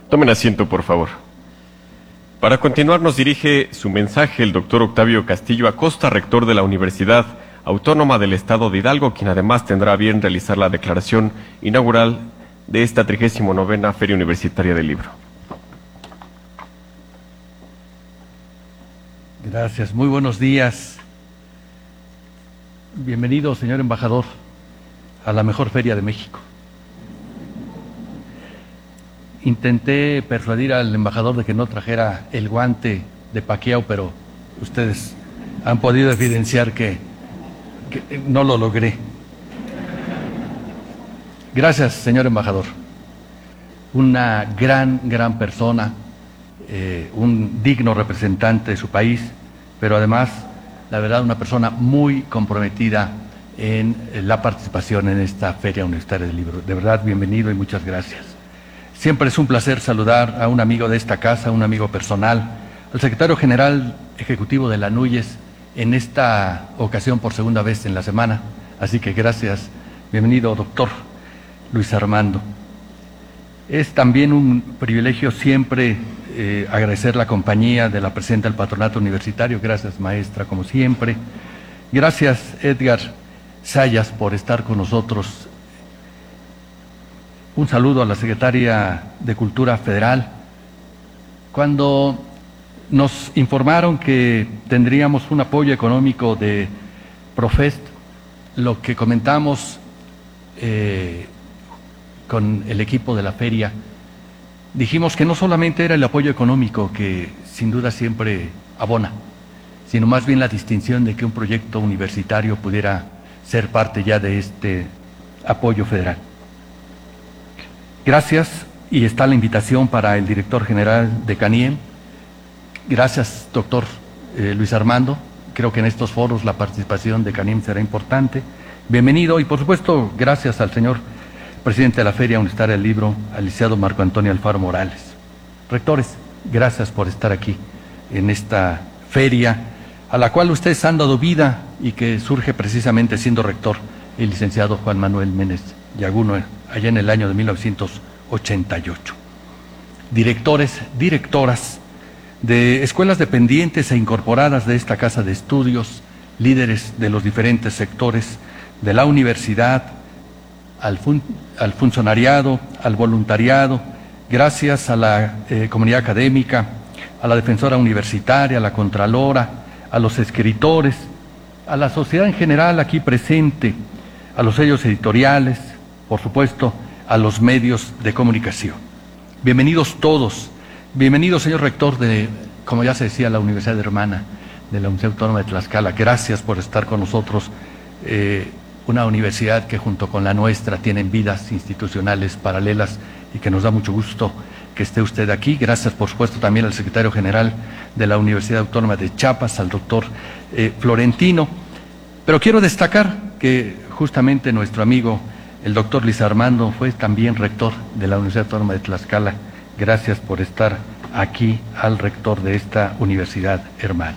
Tomen asiento, por favor. Para continuar, nos dirige su mensaje el doctor Octavio Castillo Acosta, rector de la Universidad Autónoma del Estado de Hidalgo, quien además tendrá a bien realizar la declaración inaugural de esta 39ª Feria Universitaria del Libro. Gracias, muy buenos días. Bienvenido, señor embajador, a la mejor feria de México. Intenté persuadir al embajador de que no trajera el guante de Pacquiao, pero ustedes han podido evidenciar que no lo logré. Gracias, señor embajador. Una gran persona, un digno representante de su país, pero además, la verdad, una persona muy comprometida en la participación en esta Feria Universitaria del Libro. De verdad, bienvenido y muchas gracias. Siempre es un placer saludar a un amigo de esta casa, un amigo personal, al secretario general ejecutivo de la NUYES, en esta ocasión por segunda vez en la semana. Así que gracias, bienvenido, doctor Luis Armando. Es también un privilegio siempre agradecer la compañía de la presidenta del Patronato Universitario. Gracias, maestra, como siempre. Gracias, Edgar Sayas, por estar con nosotros. Un saludo a la secretaria de Cultura Federal. Cuando nos informaron que tendríamos un apoyo económico de Profest, lo que comentamos con el equipo de la feria, dijimos que no solamente era el apoyo económico, que sin duda siempre abona, sino más bien la distinción de que un proyecto universitario pudiera ser parte ya de este apoyo federal. Gracias, y está la invitación para el director general de CANIEM. Gracias, doctor Luis Armando. Creo que en estos foros la participación de CANIEM será importante. Bienvenido, y por supuesto, gracias al señor presidente de la Feria Universitaria del Libro, al licenciado Marco Antonio Alfaro Morales. Rectores, gracias por estar aquí en esta feria, a la cual ustedes han dado vida y que surge precisamente siendo rector el licenciado Juan Manuel Méndez Yaguno, allá en el año de 1988. Directores, directoras de escuelas dependientes e incorporadas de esta casa de estudios, líderes de los diferentes sectores de la universidad, al funcionariado, al voluntariado, gracias a la comunidad académica, a la defensora universitaria, a la contralora, a los escritores, a la sociedad en general aquí presente, a los sellos editoriales, por supuesto, a los medios de comunicación. Bienvenidos todos. Bienvenido, señor rector de, como ya se decía, la Universidad Hermana de la Universidad Autónoma de Tlaxcala. Gracias por estar con nosotros. Una universidad que junto con la nuestra tienen vidas institucionales paralelas y que nos da mucho gusto que esté usted aquí. Gracias, por supuesto, también al secretario general de la Universidad Autónoma de Chiapas, al doctor Florentino. Pero quiero destacar que justamente nuestro amigo, el doctor Luis Armando, fue también rector de la Universidad Autónoma de Tlaxcala. Gracias por estar aquí, al rector de esta universidad hermana.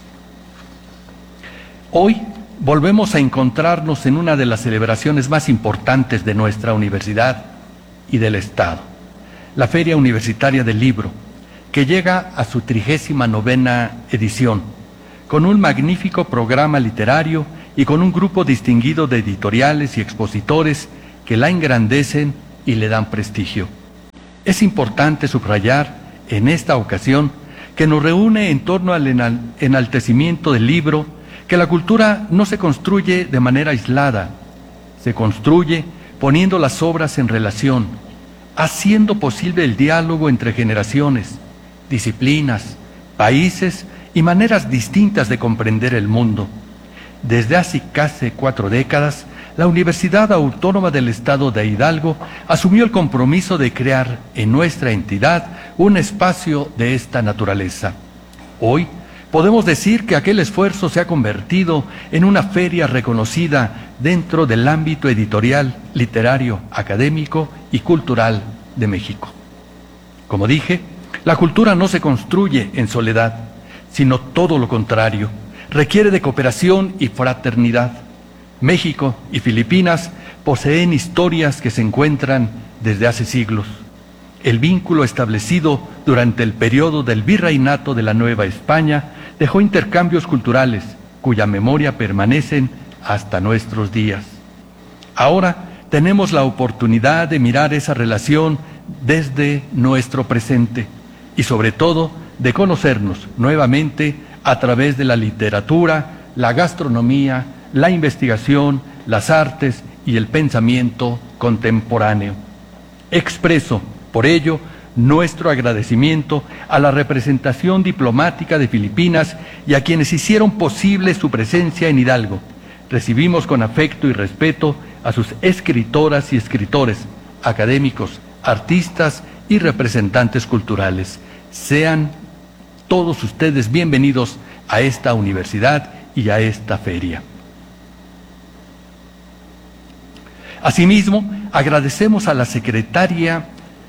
Hoy volvemos a encontrarnos en una de las celebraciones más importantes de nuestra universidad y del Estado, la Feria Universitaria del Libro, que llega a su 39ª edición, con un magnífico programa literario y con un grupo distinguido de editoriales y expositores que la engrandecen y le dan prestigio. Es importante subrayar en esta ocasión que nos reúne en torno al enaltecimiento del libro, que la cultura no se construye de manera aislada, se construye poniendo las obras en relación, haciendo posible el diálogo entre generaciones, disciplinas, países y maneras distintas de comprender el mundo. Desde hace casi 4 décadas, la Universidad Autónoma del Estado de Hidalgo asumió el compromiso de crear en nuestra entidad un espacio de esta naturaleza. Hoy podemos decir que aquel esfuerzo se ha convertido en una feria reconocida dentro del ámbito editorial, literario, académico y cultural de México. Como dije, la cultura no se construye en soledad, sino todo lo contrario, requiere de cooperación y fraternidad. México y Filipinas poseen historias que se encuentran desde hace siglos. el vínculo establecido durante el periodo del virreinato de la Nueva España dejó intercambios culturales cuya memoria permanecen hasta nuestros días. Ahora tenemos la oportunidad de mirar esa relación desde nuestro presente y sobre todo de conocernos nuevamente a través de la literatura, la gastronomía, la investigación, las artes y el pensamiento contemporáneo. Expreso, por ello, nuestro agradecimiento a la representación diplomática de Filipinas y a quienes hicieron posible su presencia en Hidalgo. Recibimos con afecto y respeto a sus escritoras y escritores, académicos, artistas y representantes culturales. Sean todos ustedes bienvenidos a esta universidad y a esta feria. Asimismo, agradecemos a la Secretaría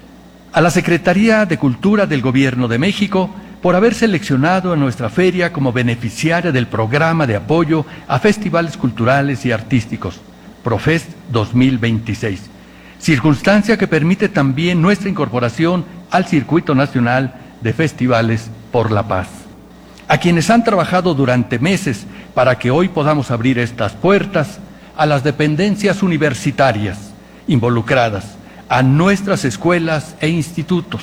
de Cultura del Gobierno de México por haber seleccionado a nuestra feria como beneficiaria del programa de apoyo a festivales culturales y artísticos, Profest 2026, circunstancia que permite también nuestra incorporación al Circuito Nacional de Festivales por la Paz. A quienes han trabajado durante meses para que hoy podamos abrir estas puertas, a las dependencias universitarias involucradas, a nuestras escuelas e institutos,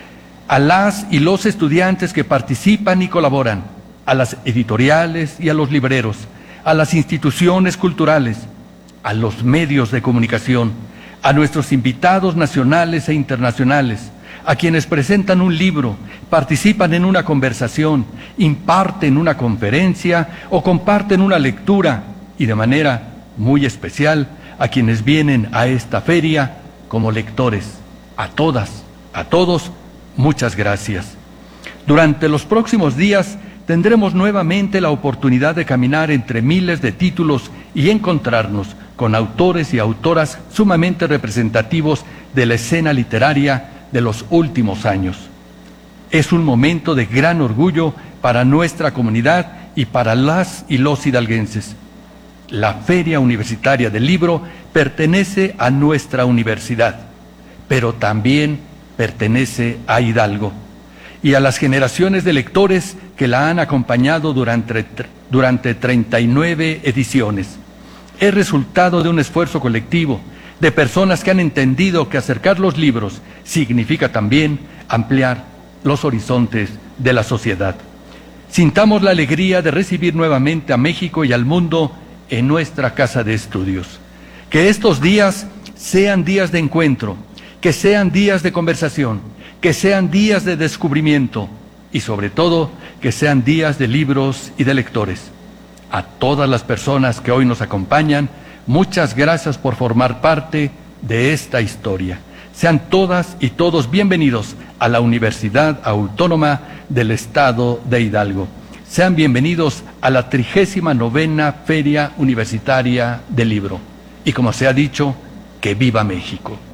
a las y los estudiantes que participan y colaboran, a las editoriales y a los libreros, a las instituciones culturales, a los medios de comunicación, a nuestros invitados nacionales e internacionales, a quienes presentan un libro, participan en una conversación, imparten una conferencia o comparten una lectura y de manera muy especial a quienes vienen a esta feria como lectores. A todas, a todos, muchas gracias. Durante los próximos días tendremos nuevamente la oportunidad de caminar entre miles de títulos y encontrarnos con autores y autoras sumamente representativos de la escena literaria de los últimos años. Es un momento de gran orgullo para nuestra comunidad y para las y los hidalguenses. La Feria Universitaria del Libro pertenece a nuestra universidad, pero también pertenece a Hidalgo y a las generaciones de lectores que la han acompañado durante 39 ediciones. Es resultado de un esfuerzo colectivo, de personas que han entendido que acercar los libros significa también ampliar los horizontes de la sociedad. Sintamos la alegría de recibir nuevamente a México y al mundo en nuestra casa de estudios. Que estos días sean días de encuentro, que sean días de conversación, que sean días de descubrimiento y sobre todo que sean días de libros y de lectores. A todas las personas que hoy nos acompañan, muchas gracias por formar parte de esta historia. Sean todas y todos bienvenidos a la Universidad Autónoma del Estado de Hidalgo. Sean bienvenidos a la 39ª Feria Universitaria del Libro. Y como se ha dicho, ¡que viva México!